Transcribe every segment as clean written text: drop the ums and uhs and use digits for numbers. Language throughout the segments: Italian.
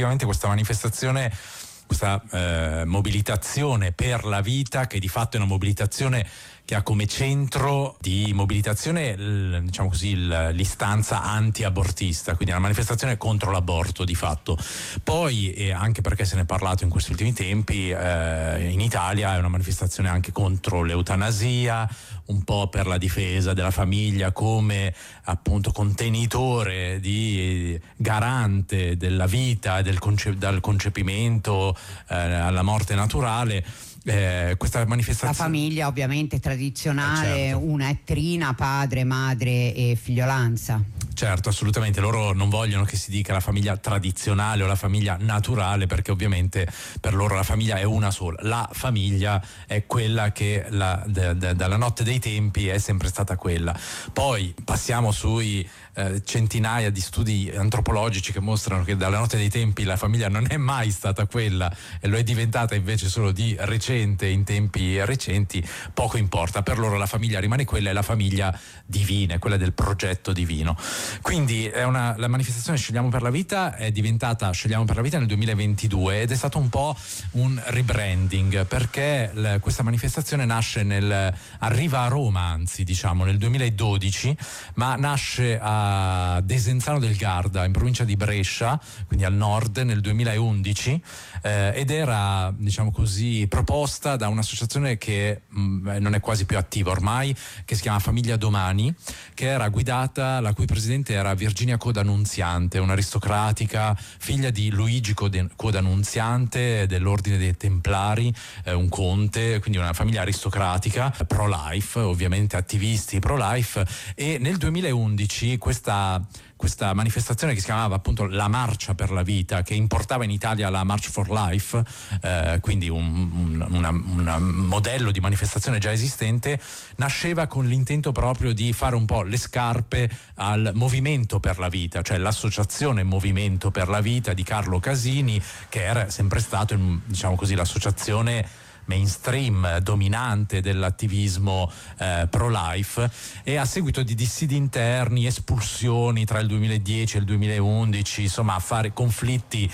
Effettivamente questa manifestazione, questa mobilitazione per la vita, che di fatto è una mobilitazione che ha come centro di mobilitazione, diciamo così, l'istanza anti-abortista, quindi una manifestazione contro l'aborto di fatto. Poi, e anche perché se ne è parlato in questi ultimi tempi, in Italia è una manifestazione anche contro l'eutanasia, un po' per la difesa della famiglia come appunto contenitore di garante della vita, dal concepimento alla morte naturale. Questa manifestazione, la famiglia ovviamente tradizionale, certo. Una è trina, padre, madre e figliolanza. Certo, assolutamente, loro non vogliono che si dica la famiglia tradizionale o la famiglia naturale, perché ovviamente per loro la famiglia è una sola. La famiglia è quella che dalla notte dei tempi è sempre stata quella. Poi passiamo sui centinaia di studi antropologici che mostrano che dalla notte dei tempi la famiglia non è mai stata quella e lo è diventata invece solo di recente, in tempi recenti. Poco importa, per loro la famiglia rimane quella, è la famiglia divina, è quella del progetto divino. Quindi la manifestazione Scegliamo per la Vita è diventata Scegliamo per la Vita nel 2022 ed è stato un po' un rebranding, perché questa manifestazione arriva a Roma, anzi diciamo nel 2012, ma nasce a Desenzano del Garda, in provincia di Brescia, quindi al nord, nel 2011, ed era, diciamo così, proposta da un'associazione che non è quasi più attiva ormai, che si chiama Famiglia Domani, che era guidata, la cui presidente era Virginia Coda Nunziante, un'aristocratica figlia di Luigi Coda Nunziante dell'Ordine dei Templari, un conte, quindi una famiglia aristocratica, pro-life, ovviamente attivisti pro-life. E nel 2011 questa manifestazione, che si chiamava appunto la Marcia per la Vita, che importava in Italia la March for Life, quindi un modello di manifestazione già esistente, nasceva con l'intento proprio di fare un po' le scarpe al Movimento per la Vita, cioè l'associazione Movimento per la Vita di Carlo Casini, che era sempre stato, diciamo così, l'associazione mainstream dominante dell'attivismo pro-life, e a seguito di dissidi interni, espulsioni tra il 2010 e il 2011, insomma affari, conflitti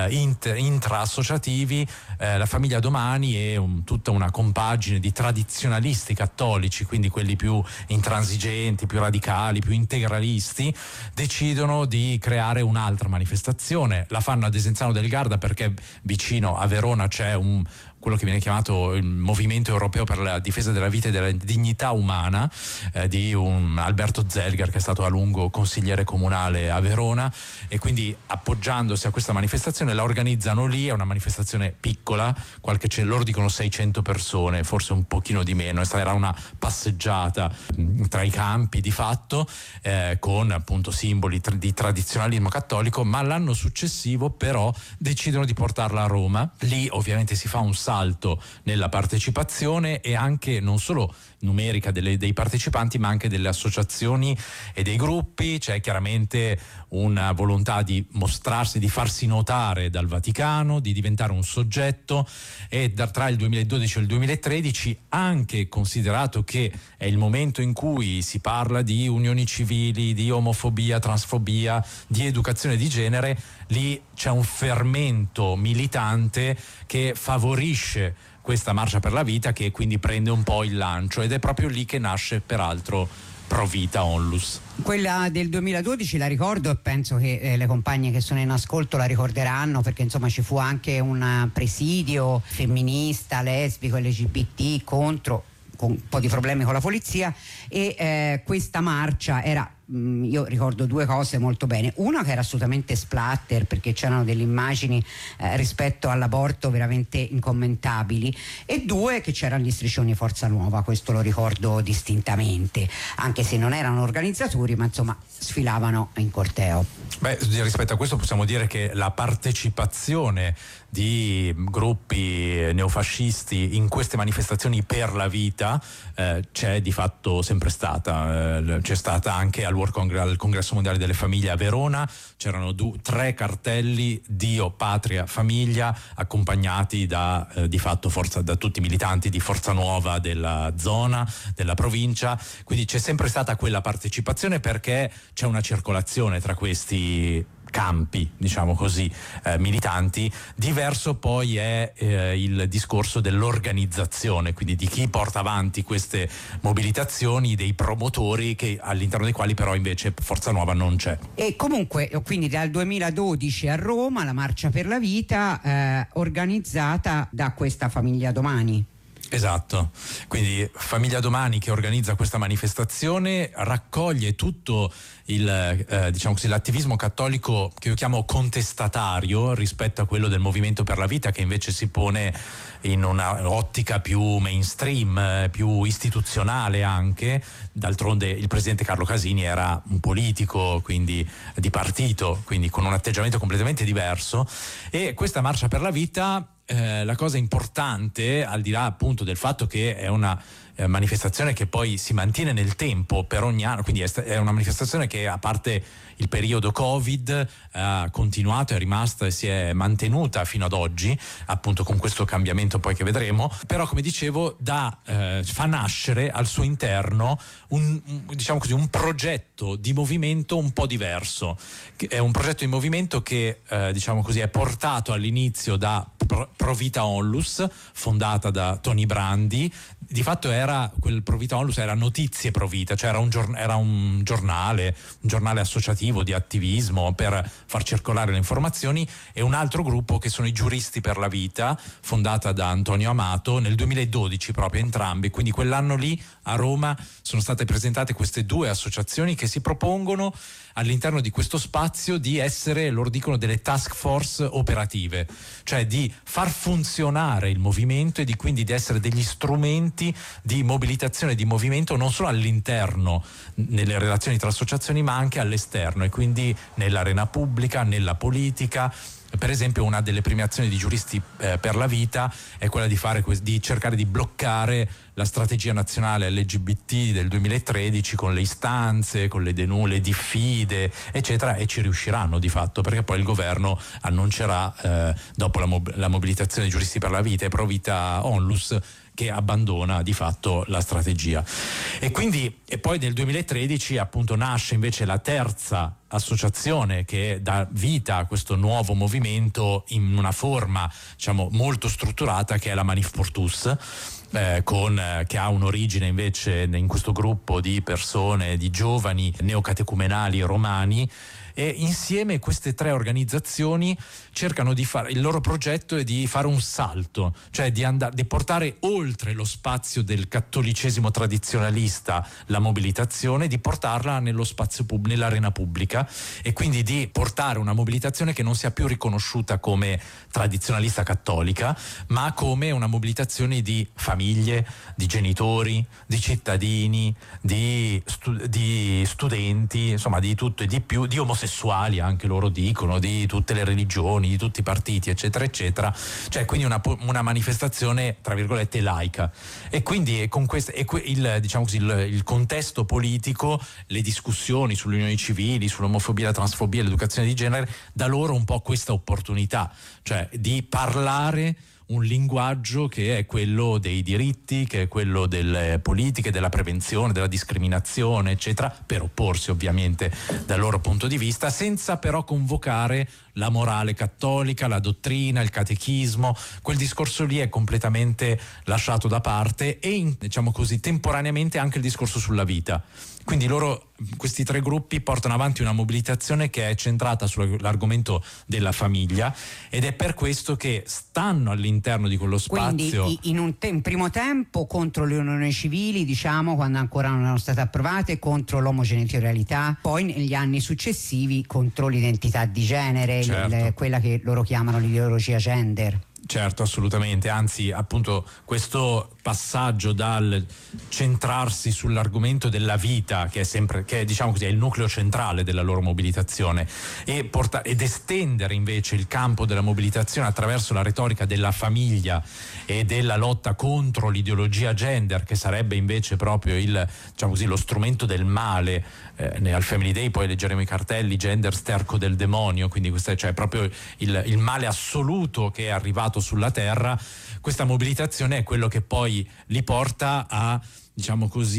intra-associativi, la Famiglia Domani e tutta una compagine di tradizionalisti cattolici, quindi quelli più intransigenti, più radicali, più integralisti, decidono di creare un'altra manifestazione. La fanno a Desenzano del Garda perché vicino a Verona c'è quello che viene chiamato il Movimento Europeo per la Difesa della Vita e della Dignità Umana, di un Alberto Zelger, che è stato a lungo consigliere comunale a Verona, e quindi appoggiandosi a questa manifestazione la organizzano lì. È una manifestazione piccola, loro dicono 600 persone, forse un pochino di meno. Era una passeggiata tra i campi di fatto, con appunto simboli di tradizionalismo cattolico, ma l'anno successivo però decidono di portarla a Roma. Lì ovviamente si fa un salto nella partecipazione, e anche non solo numerica dei partecipanti, ma anche delle associazioni e dei gruppi. C'è chiaramente una volontà di mostrarsi, di farsi notare dal Vaticano, di diventare un soggetto, e tra il 2012 e il 2013, anche considerato che è il momento in cui si parla di unioni civili, di omofobia, transfobia, di educazione di genere, lì c'è un fermento militante che favorisce questa Marcia per la Vita, che quindi prende un po' il lancio, ed è proprio lì che nasce peraltro Pro Vita Onlus. Quella del 2012 la ricordo, e penso che le compagne che sono in ascolto la ricorderanno, perché insomma ci fu anche un presidio femminista, lesbico, LGBT con un po' di problemi con la polizia, e questa marcia era, io ricordo due cose molto bene: una, che era assolutamente splatter, perché c'erano delle immagini rispetto all'aborto veramente incommentabili, e due, che c'erano gli striscioni Forza Nuova. Questo lo ricordo distintamente, anche se non erano organizzatori, ma insomma sfilavano in corteo. Rispetto a questo possiamo dire che la partecipazione di gruppi neofascisti in queste manifestazioni per la vita c'è di fatto sempre stata. C'è stata anche al Congresso Mondiale delle Famiglie a Verona, c'erano 3 cartelli Dio, Patria, Famiglia, accompagnati di fatto da tutti i militanti di Forza Nuova della zona, della provincia. Quindi c'è sempre stata quella partecipazione, perché c'è una circolazione tra questi campi, diciamo così, militanti. Diverso poi è il discorso dell'organizzazione, quindi di chi porta avanti queste mobilitazioni, dei promotori, che all'interno dei quali però invece Forza Nuova non c'è. E comunque, quindi dal 2012 a Roma la Marcia per la Vita organizzata da questa Famiglia Domani. Esatto, quindi Famiglia Domani, che organizza questa manifestazione, raccoglie tutto diciamo così, l'attivismo cattolico che io chiamo contestatario rispetto a quello del Movimento per la Vita, che invece si pone in una ottica più mainstream, più istituzionale anche. D'altronde il presidente Carlo Casini era un politico, quindi di partito, quindi con un atteggiamento completamente diverso. E questa Marcia per la Vita, la cosa importante, al di là appunto del fatto che è una manifestazione che poi si mantiene nel tempo per ogni anno, quindi è una manifestazione che, a parte il periodo Covid, ha continuato, è rimasta e si è mantenuta fino ad oggi, appunto con questo cambiamento poi che vedremo. Però, come dicevo, fa nascere al suo interno diciamo così, un progetto di movimento un po' diverso. È un progetto di movimento che diciamo così, è portato all'inizio da Pro Vita Onlus, fondata da Tony Brandi. Di fatto quel Pro Vita Onlus era Notizie Pro Vita, cioè era un giornale associativo di attivismo per far circolare le informazioni, e un altro gruppo che sono i Giuristi per la Vita, fondata da Antonio Amato nel 2012 proprio, entrambi. Quindi quell'anno lì a Roma sono state presentate queste due associazioni che si propongono all'interno di questo spazio di essere, loro dicono, delle task force operative, cioè di far funzionare il movimento e quindi di essere degli strumenti di mobilitazione di movimento, non solo all'interno, nelle relazioni tra associazioni, ma anche all'esterno, e quindi nell'arena pubblica, nella politica. Per esempio, una delle premiazioni di Giuristi per la Vita è quella di cercare di bloccare la strategia nazionale LGBT del 2013 con le istanze, con le diffide, eccetera, e ci riusciranno di fatto, perché poi il governo annuncerà, dopo la mobilitazione di Giuristi per la Vita e Pro Vita Onlus, che abbandona di fatto la strategia. E poi nel 2013 appunto nasce invece la terza associazione che dà vita a questo nuovo movimento in una forma, diciamo, molto strutturata, che è la Manif pour tous, che ha un'origine invece in questo gruppo di persone, di giovani neocatecumenali romani. E insieme queste tre organizzazioni cercano di fare, il loro progetto è di fare un salto, cioè di portare oltre lo spazio del cattolicesimo tradizionalista la mobilitazione, di portarla nello spazio nell'arena pubblica, e quindi di portare una mobilitazione che non sia più riconosciuta come tradizionalista cattolica, ma come una mobilitazione di famiglie, di genitori, di cittadini, di studenti, insomma di tutto e di più, di omosessuali anche, loro dicono, di tutte le religioni, di tutti i partiti, eccetera eccetera, cioè quindi una manifestazione tra virgolette laica. E quindi con questo diciamo così, il contesto politico, le discussioni sulle unioni civili, sull'omofobia, la transfobia, l'educazione di genere, dà loro un po' questa opportunità, cioè di parlare un linguaggio che è quello dei diritti, che è quello delle politiche, della prevenzione, della discriminazione, eccetera, per opporsi ovviamente dal loro punto di vista, senza però convocare la morale cattolica, la dottrina, il catechismo. Quel discorso lì è completamente lasciato da parte, e diciamo così, temporaneamente anche il discorso sulla vita. Quindi questi tre gruppi portano avanti una mobilitazione che è centrata sull'argomento della famiglia, ed è per questo che stanno all'interno di quello spazio. Quindi in primo tempo contro le unioni civili, diciamo, quando ancora non erano state approvate, contro l'omogenitorialità, poi negli anni successivi contro l'identità di genere, certo, quella che loro chiamano l'ideologia gender. Certo, assolutamente, anzi appunto questo passaggio dal centrarsi sull'argomento della vita, che è diciamo così, è il nucleo centrale della loro mobilitazione, ed estendere invece il campo della mobilitazione attraverso la retorica della famiglia e della lotta contro l'ideologia gender, che sarebbe invece proprio diciamo così, lo strumento del male. Al Family Day poi leggeremo i cartelli: gender sterco del demonio, quindi questo è, cioè, proprio il male assoluto che è arrivato sulla terra. Questa mobilitazione è quello che poi li porta a, diciamo così,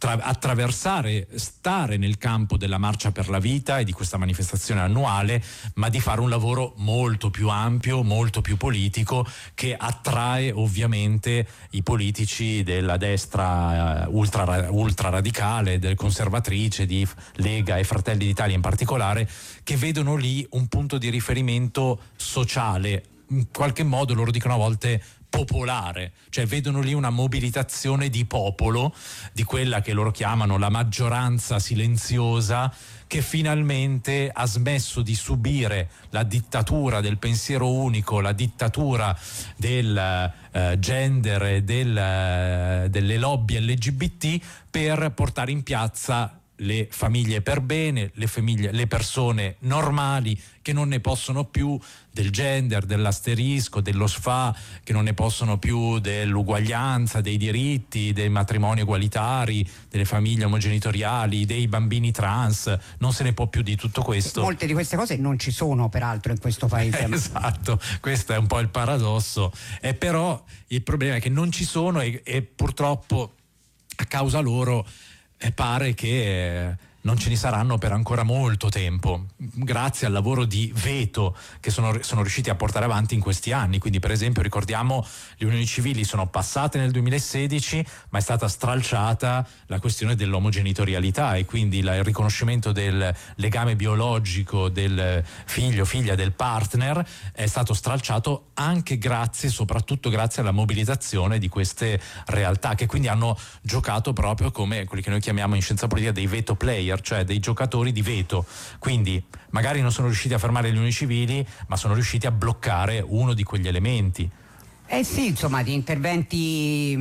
attraversare, stare nel campo della Marcia per la Vita e di questa manifestazione annuale, ma di fare un lavoro molto più ampio, molto più politico, che attrae ovviamente i politici della destra ultra radicale, del conservatrice, di Lega e Fratelli d'Italia in particolare, che vedono lì un punto di riferimento sociale, in qualche modo loro dicono a volte popolare, cioè vedono lì una mobilitazione di popolo, di quella che loro chiamano la maggioranza silenziosa, che finalmente ha smesso di subire la dittatura del pensiero unico, la dittatura del gender e delle lobby LGBT, per portare in piazza le famiglie per bene, le persone normali che non ne possono più del gender, dell'asterisco, dello SFA, che non ne possono più dell'uguaglianza, dei diritti, dei matrimoni egualitari, delle famiglie omogenitoriali, dei bambini trans. Non se ne può più di tutto questo. Molte di queste cose non ci sono peraltro in questo paese. Esatto, questo è un po' il paradosso. Però il problema è che non ci sono e purtroppo a causa loro pare che non ce ne saranno per ancora molto tempo, grazie al lavoro di veto che sono riusciti a portare avanti in questi anni. Quindi, per esempio, ricordiamo, le unioni civili sono passate nel 2016, ma è stata stralciata la questione dell'omogenitorialità, e quindi il riconoscimento del legame biologico del figlio, figlia del partner è stato stralciato anche soprattutto grazie alla mobilitazione di queste realtà, che quindi hanno giocato proprio come quelli che noi chiamiamo in scienza politica dei veto player, cioè dei giocatori di veto. Quindi magari non sono riusciti a fermare le unioni civili, ma sono riusciti a bloccare uno di quegli elementi. Sì, insomma, di interventi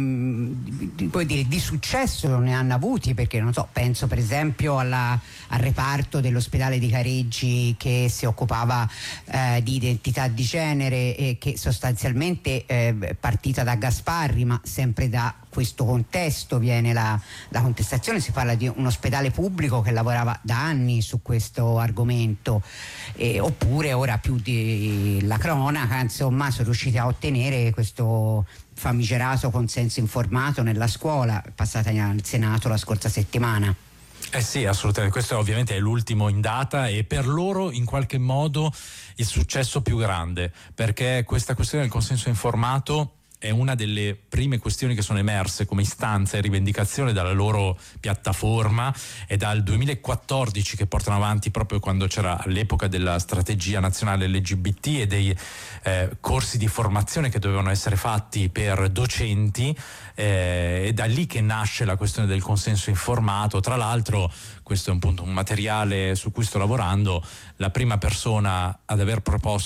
di successo non ne hanno avuti, perché non so, penso per esempio al reparto dell'ospedale di Careggi che si occupava di identità di genere, e che sostanzialmente partita da Gasparri, ma sempre da questo contesto viene la contestazione. Si parla di un ospedale pubblico che lavorava da anni su questo argomento, oppure ora più la cronaca, insomma, sono riusciti a ottenere questo famigerato consenso informato nella scuola, passata al Senato la scorsa settimana. Sì, assolutamente, questo ovviamente è l'ultimo in data, e per loro in qualche modo il successo più grande, perché questa questione del consenso informato è una delle prime questioni che sono emerse come istanza e rivendicazione dalla loro piattaforma. È dal 2014 che portano avanti, proprio quando c'era all'epoca della strategia nazionale LGBT e dei corsi di formazione che dovevano essere fatti per docenti, è da lì che nasce la questione del consenso informato. Tra l'altro, questo è un materiale su cui sto lavorando, la prima persona ad aver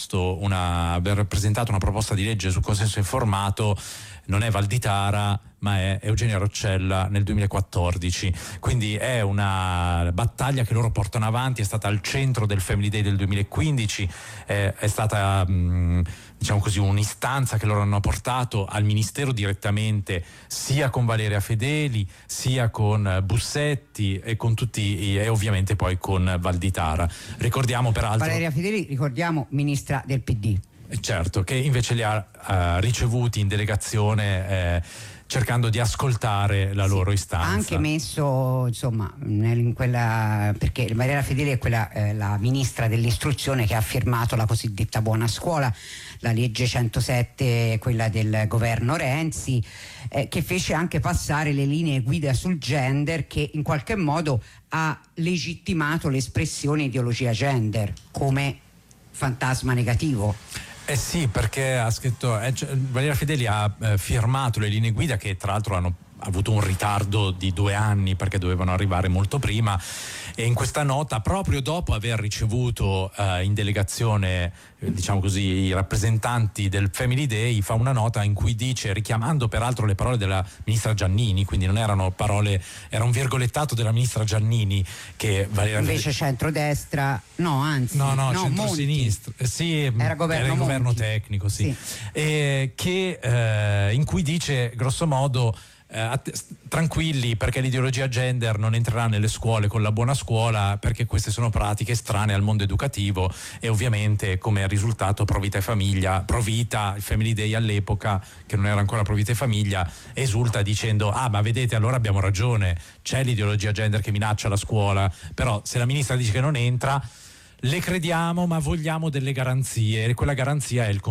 presentato una proposta di legge sul consenso informato non è Valditara, ma è Eugenia Roccella nel 2014. Quindi è una battaglia che loro portano avanti, è stata al centro del Family Day del 2015, è stata diciamo così un'istanza che loro hanno portato al Ministero direttamente, sia con Valeria Fedeli, sia con Bussetti e con tutti, e ovviamente poi con Valditara. Ricordiamo peraltro Valeria Fedeli, ricordiamo, ministra del PD. Certo, che invece li ha ricevuti in delegazione, cercando di ascoltare la loro istanza. Ha anche messo, insomma, in quella, perché Valeria Fedeli è quella, la ministra dell'istruzione che ha firmato la cosiddetta buona scuola, la legge 107, quella del governo Renzi, che fece anche passare le linee guida sul gender, che in qualche modo ha legittimato l'espressione ideologia gender come fantasma negativo. Sì, perché ha scritto, Valeria Fedeli ha firmato le linee guida, che tra l'altro hanno avuto un ritardo di 2 anni perché dovevano arrivare molto prima, e in questa nota, proprio dopo aver ricevuto in delegazione diciamo così i rappresentanti del Family Day, fa una nota in cui dice, richiamando peraltro le parole della ministra Giannini, quindi non erano parole, era un virgolettato della ministra Giannini, che Valeria invece centrodestra, no, centrosinistra, sì, era il governo tecnico, sì. Che in cui dice grosso modo tranquilli, perché l'ideologia gender non entrerà nelle scuole con la buona scuola, perché queste sono pratiche estranee al mondo educativo, e ovviamente come risultato Provita e Famiglia, Provita, il Family Day all'epoca, che non era ancora Provita e Famiglia, esulta dicendo: ah, ma vedete, allora abbiamo ragione, c'è l'ideologia gender che minaccia la scuola, però se la ministra dice che non entra, le crediamo, ma vogliamo delle garanzie, e quella garanzia è il